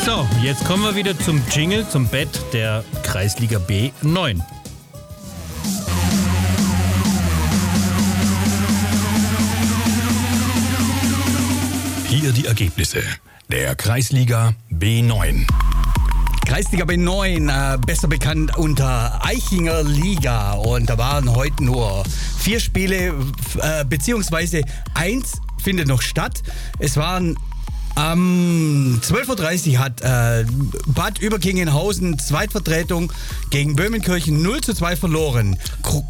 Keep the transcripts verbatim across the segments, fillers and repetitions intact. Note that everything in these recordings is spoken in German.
So, jetzt kommen wir wieder zum Jingle, zum Bett der Kreisliga B neun. Hier die Ergebnisse der Kreisliga B neun. Kreisliga B neun, äh, besser bekannt unter Aichinger Liga. Und da waren heute nur vier Spiele, äh, beziehungsweise eins findet noch statt. Es waren am zwölf Uhr dreißig hat äh, Bad Überkingenhausen Zweitvertretung gegen Böhmenkirchen null zu zwei verloren. Kro-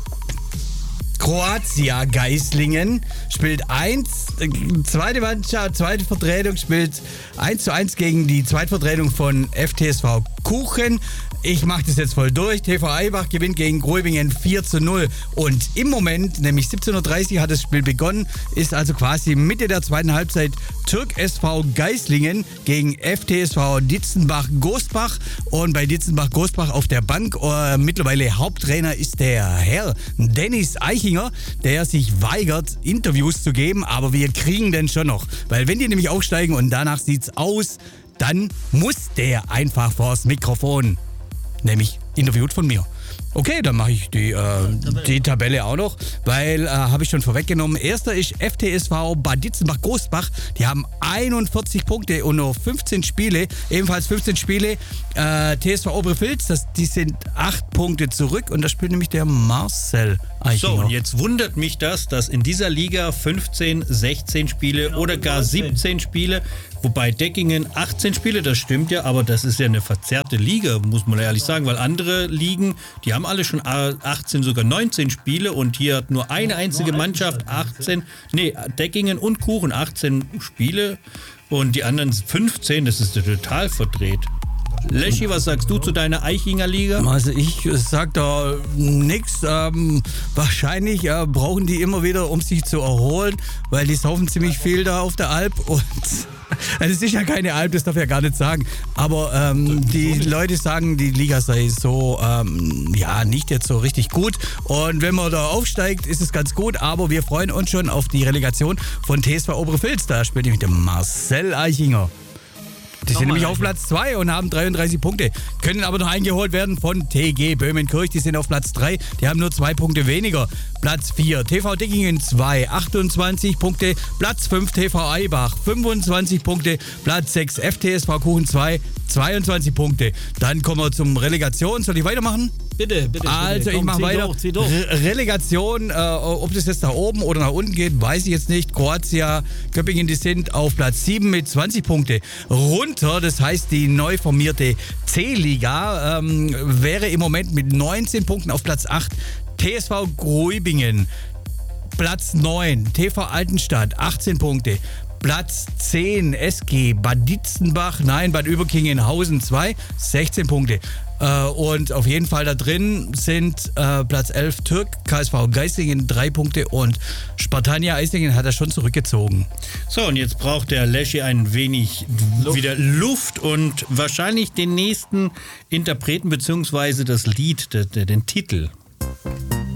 Kroatia Geislingen spielt eins, äh, zweite Mannschaft, zweite Vertretung spielt eins zu eins gegen die Zweitvertretung von F T S V Kuchen. Ich mache das jetzt voll durch. T V Eibach gewinnt gegen Gruibingen vier zu null. Und im Moment, nämlich siebzehn Uhr dreißig hat das Spiel begonnen, ist also quasi Mitte der zweiten Halbzeit Türk S V Geislingen gegen F T S V Ditzenbach-Gosbach. Und bei Ditzenbach-Gosbach auf der Bank äh, mittlerweile Haupttrainer ist der Herr Dennis Aichinger, der sich weigert, Interviews zu geben. Aber wir kriegen den schon noch. Weil wenn die nämlich aufsteigen und danach sieht's aus, dann muss der einfach vors Mikrofon. Nämlich interviewt von mir. Okay, dann mache ich die, äh, die Tabelle auch noch, weil, äh, habe ich schon vorweggenommen. Erster ist F T S V Bad Ditzenbach-Gosbach. Die haben einundvierzig Punkte und nur fünfzehn Spiele. Ebenfalls fünfzehn Spiele. Äh, T S V Oberpfalz, das, die sind acht Punkte zurück. Und da spielt nämlich der Marcel Aichinger. So, und jetzt wundert mich das, dass in dieser Liga fünfzehn, sechzehn Spiele oder gar siebzehn Spiele, wobei Deckingen achtzehn Spiele, das stimmt ja, aber das ist ja eine verzerrte Liga, muss man ehrlich sagen, weil andere Ligen, die haben alle schon achtzehn, sogar neunzehn Spiele und hier hat nur eine einzige Mannschaft achtzehn, nee, Deckingen und Kuchen achtzehn Spiele und die anderen fünfzehn, das ist ja total verdreht. Leschi, was sagst du zu deiner Aichinger Liga? Also ich sag da nichts. Ähm, wahrscheinlich äh, brauchen die immer wieder, um sich zu erholen, weil die saufen ziemlich viel da auf der Alp. Und also es ist ja keine Alp, das darf ich ja gar nicht sagen. Aber ähm, die Leute sagen, die Liga sei so, ähm, ja, nicht jetzt so richtig gut. Und wenn man da aufsteigt, ist es ganz gut. Aber wir freuen uns schon auf die Relegation von T S V Oberpfalz. Da spielt nämlich der Marcel Aichinger. Die sind nämlich auf Platz zwei und haben dreiunddreißig Punkte. Können aber noch eingeholt werden von T G Böhmenkirch. Die sind auf Platz drei. Die haben nur zwei Punkte weniger. Platz vier T V Dickingen zwei, achtundzwanzig Punkte. Platz fünf T V Eibach, fünfundzwanzig Punkte. Platz sechs F T S V Kuchen zwei, zweiundzwanzig Punkte. Dann kommen wir zum Relegation. Soll ich weitermachen? Bitte, bitte. Also bitte. ich mache weiter. Durch, zieh durch. Re- Relegation, äh, ob das jetzt nach oben oder nach unten geht, weiß ich jetzt nicht. Kroatia, Köppingen, die sind auf Platz sieben mit zwanzig Punkte. Runter, das heißt die neu formierte C-Liga, ähm, wäre im Moment mit neunzehn Punkten auf Platz acht. T S V Gruibingen, Platz neun. T V Altenstadt, achtzehn Punkte. Platz zehn, S G Bad Ditzenbach, nein, Bad Überkingenhausen zwei, sechzehn Punkte. Äh, und auf jeden Fall da drin sind äh, Platz elf Türk, K S V Geislingen drei Punkte und Spartania Eislingen hat er schon zurückgezogen. So, und jetzt braucht der Leschi ein wenig Luft. wieder Luft und wahrscheinlich den nächsten Interpreten bzw. das Lied, den, den Titel.